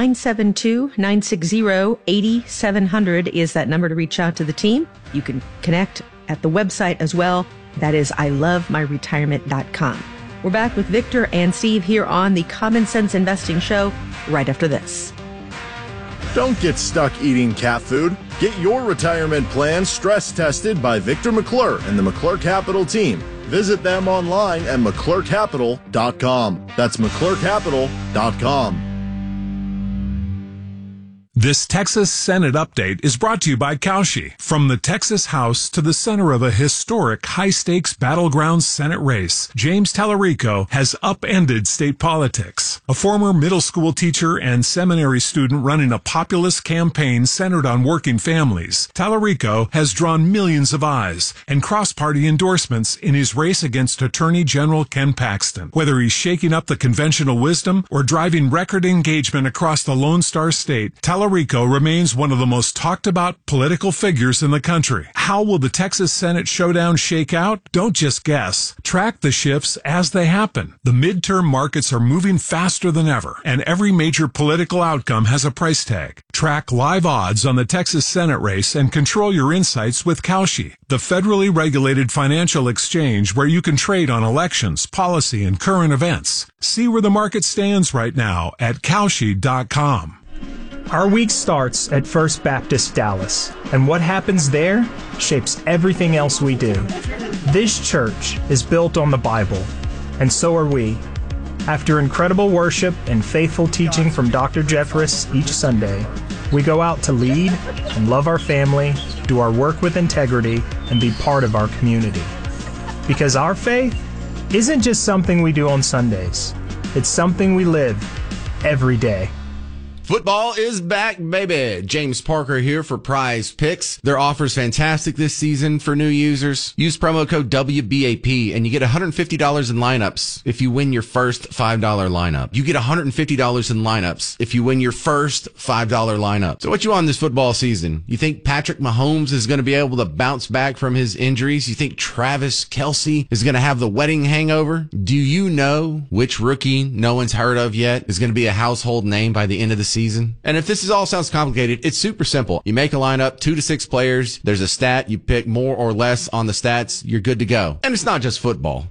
972-960-8700 is that number to reach out to the team. You can connect at the website as well. That is ilovemyretirement.com. We're back with Victor and Steve here on the Common Sense Investing Show right after this. Don't get stuck eating cat food. Get your retirement plan stress tested by Victor McClure and the McClure Capital team. Visit them online at McClureCapital.com. That's McClureCapital.com. This Texas Senate update is brought to you by Kalshi. From the Texas House to the center of a historic high-stakes battleground Senate race, James Tallarico has upended state politics. A former middle school teacher and seminary student running a populist campaign centered on working families, Tallarico has drawn millions of eyes and cross-party endorsements in his race against Attorney General Ken Paxton. Whether he's shaking up the conventional wisdom or driving record engagement across the Lone Star State, Tallarico remains one of the most talked about political figures in the country. How will the Texas Senate showdown shake out? Don't just guess. Track the shifts as they happen. The midterm markets are moving faster than ever, and every major political outcome has a price tag. Track live odds on the Texas Senate race and control your insights with Kalshi, the federally regulated financial exchange where you can trade on elections, policy, and current events. See where the market stands right now at Kalshi.com. Our week starts at First Baptist Dallas, and what happens there shapes everything else we do. This church is built on the Bible, and so are we. After incredible worship and faithful teaching from Dr. Jeffress each Sunday, we go out to lead and love our family, do our work with integrity, and be part of our community. Because our faith isn't just something we do on Sundays. It's something we live every day. Football is back, baby. James Parker here for Prize Picks. Their offer's fantastic this season for new users. Use promo code WBAP and you get $150 in lineups if you win your first $5 lineup. You get $150 in lineups if you win your first $5 lineup. So what you on this football season? You think Patrick Mahomes is going to be able to bounce back from his injuries? You think Travis Kelce is going to have the wedding hangover? Do you know which rookie no one's heard of yet is going to be a household name by the end of the season? And if this all sounds complicated, it's super simple. You make a lineup, 2 to 6 players. There's a stat. You pick more or less on the stats. You're good to go. And it's not just football.